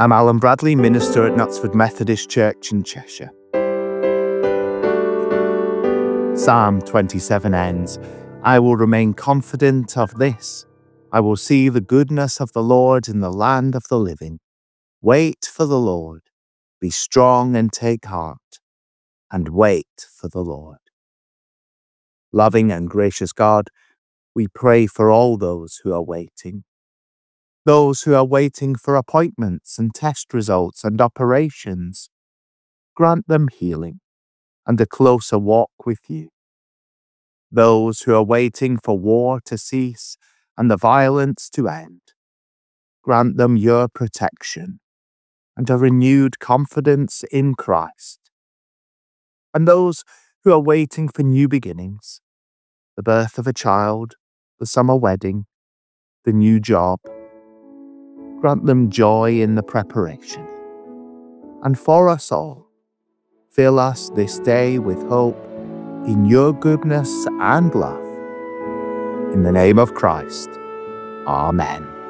I'm Alan Bradley, minister at Knutsford Methodist Church in Cheshire. Psalm 27 ends, I will remain confident of this. I will see the goodness of the Lord in the land of the living. Wait for the Lord. Be strong and take heart, and wait for the Lord. Loving and gracious God, we pray for all those who are waiting. Those who are waiting for appointments and test results and operations. Grant them healing and a closer walk with you. Those who are waiting for war to cease and the violence to end. Grant them your protection and a renewed confidence in Christ. And those who are waiting for new beginnings, the birth of a child, the summer wedding, the new job, grant them joy in the preparation. And for us all, fill us this day with hope in your goodness and love. In the name of Christ, Amen.